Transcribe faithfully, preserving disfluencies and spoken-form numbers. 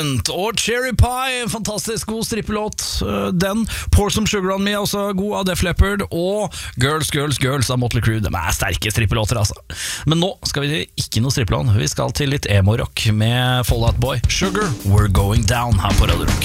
Current og Cherry Pie, en fantastisk god strippelåt. Den, Pour Some Sugar On Me, også god av Def Leppard, og Girls, Girls, Girls av Motley Crue. De er sterke strippelåter, altså. Men nå skal vi ikke noe strippelån. Vi skal til litt emo-rock med Fall Out Boy. Sugar, We're Going Down her på Radio Rock.